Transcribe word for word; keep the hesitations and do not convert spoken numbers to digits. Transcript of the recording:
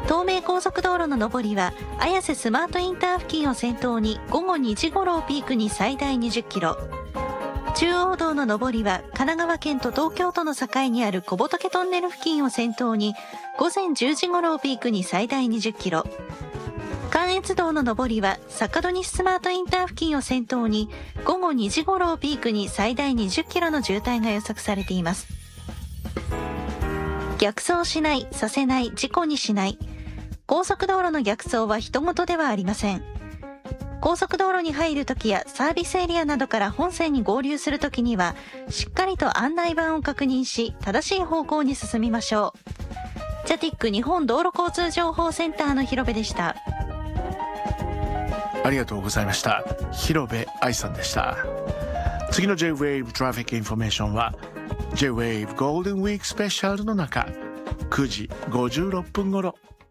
東名高速道路の上りは綾瀬スマートインター付近を先頭に午後にじ頃をピークに最大にじゅっキロ、中央道の上りは神奈川県と東京都の境にある小仏トンネル付近を先頭に午前じゅうじ頃をピークに最大にじゅっキロ、関越道の上りは坂戸西スマートインター付近を先頭に午後にじ頃をピークに最大にじゅっキロの渋滞が予測されています。逆走しない、させない、事故にしない。高速道路の逆走は人事ではありません。高速道路に入るときやサービスエリアなどから本線に合流するときにはしっかりと案内板を確認し正しい方向に進みましょう。ジャティック日本道路交通情報センターの広部でした。 ありがとうございました。広部愛さんでした。次の J-ウェーブ トラフィックインフォメーションは J-ウェーブ ゴールデンウィークスペシャルの中くじごじゅうろっぷん頃